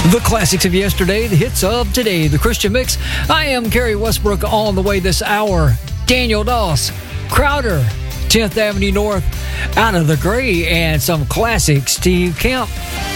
The classics of yesterday, the hits of today, the Christian Mix. I am Kerry Westbrook on the way this hour. Daniel Doss, Crowder, 10th Avenue North, Out of the Gray, and some classic Steve Kemp.